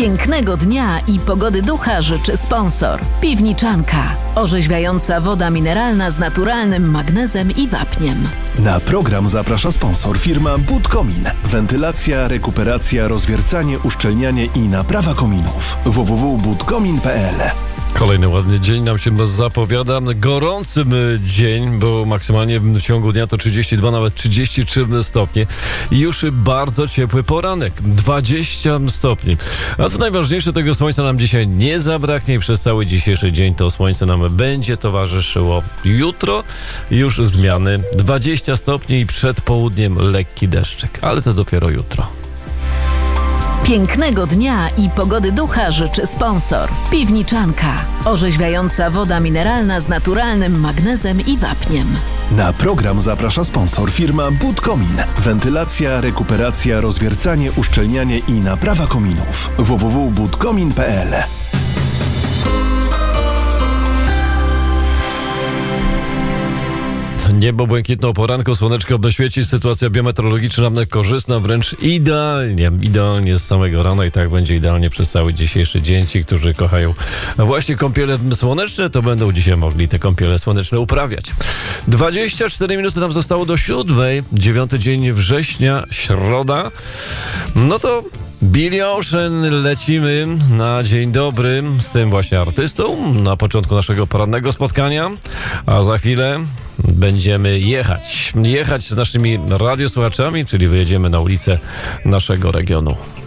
Pięknego dnia i pogody ducha życzy sponsor. Piwniczanka. Orzeźwiająca woda mineralna z naturalnym magnezem i wapniem. Na program zaprasza sponsor firma Budkomin. Wentylacja, rekuperacja, rozwiercanie, uszczelnianie i naprawa kominów. www.budkomin.pl. Kolejny ładny dzień nam się zapowiada. Gorący dzień, bo maksymalnie w ciągu dnia to 32, nawet 33 stopnie. I już bardzo ciepły poranek. 20 stopni. A co najważniejsze, tego słońca nam dzisiaj nie zabraknie i przez cały dzisiejszy dzień to słońce nam będzie towarzyszyło. Jutro już zmiany. 20 stopni i przed południem lekki deszczyk. Ale to dopiero jutro. Pięknego dnia i pogody ducha życzy sponsor. Piwniczanka. Orzeźwiająca woda mineralna z naturalnym magnezem i wapniem. Na program zaprasza sponsor firma Budkomin. Wentylacja, rekuperacja, rozwiercanie, uszczelnianie i naprawa kominów. www.budkomin.pl. Niebo błękitne o poranku, słoneczko świeci, sytuacja biometeorologiczna korzystna, wręcz idealnie z samego rana i tak będzie idealnie przez cały dzisiejszy dzień. Ci, którzy kochają właśnie kąpiele słoneczne, to będą dzisiaj mogli te kąpiele słoneczne uprawiać. 24 minuty nam zostało do 7. 9 dzień września, środa. No to Billy Ocean, lecimy na dzień dobry z tym właśnie artystą na początku naszego porannego spotkania, a za chwilę będziemy jechać z naszymi radiosłuchaczami, czyli wyjedziemy na ulicę naszego regionu.